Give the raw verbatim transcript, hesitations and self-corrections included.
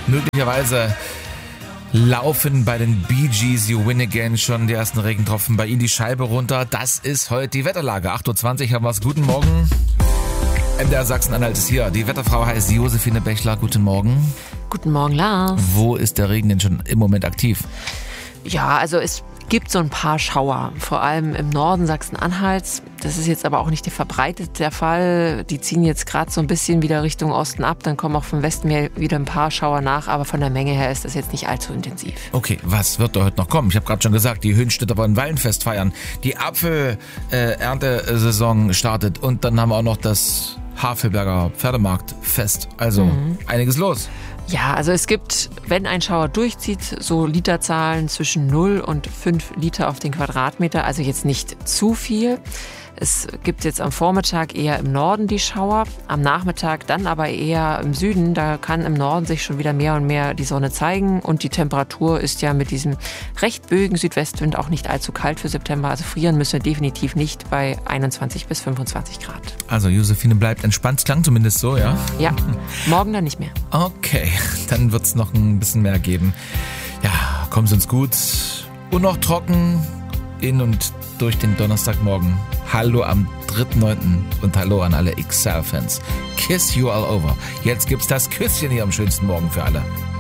Möglicherweise laufen bei den Bee Gees You Win Again schon die ersten Regentropfen bei Ihnen die Scheibe runter. Das ist heute die Wetterlage. acht Uhr zwanzig haben wir es. Guten Morgen. M D R Sachsen-Anhalt ist hier. Die Wetterfrau heißt Josephine Bechler. Guten Morgen. Guten Morgen, Lars. Wo ist der Regen denn schon im Moment aktiv? Ja, also es gibt so ein paar Schauer, vor allem im Norden Sachsen-Anhalts. Das ist jetzt aber auch nicht verbreitet der Fall. Die ziehen jetzt gerade so ein bisschen wieder Richtung Osten ab. Dann kommen auch vom Westen her wieder ein paar Schauer nach. Aber von der Menge her ist das jetzt nicht allzu intensiv. Okay, was wird da heute noch kommen? Ich habe gerade schon gesagt, die Höhenstädter wollen Wallenfest feiern. Die Apfel-Erntesaison startet. Und dann haben wir auch noch das Havelberger Pferdemarktfest. Also mhm. einiges los. Ja, also es gibt, wenn ein Schauer durchzieht, so Literzahlen zwischen null und fünf Liter auf den Quadratmeter, also jetzt nicht zu viel. Es gibt jetzt am Vormittag eher im Norden die Schauer, am Nachmittag dann aber eher im Süden. Da kann im Norden sich schon wieder mehr und mehr die Sonne zeigen und die Temperatur ist ja mit diesem recht böigen Südwestwind auch nicht allzu kalt für September. Also frieren müssen wir definitiv nicht bei einundzwanzig bis fünfundzwanzig Grad. Also Josephine bleibt entspannt, klang zumindest so, ja? Ja, morgen dann nicht mehr. Okay, dann wird es noch ein bisschen mehr geben. Ja, kommen Sie uns gut und noch trocken in und durch den Donnerstagmorgen. Hallo am dritten neunten und hallo an alle X L-Fans. Kiss you all over. Jetzt gibt's das Küsschen hier am schönsten Morgen für alle.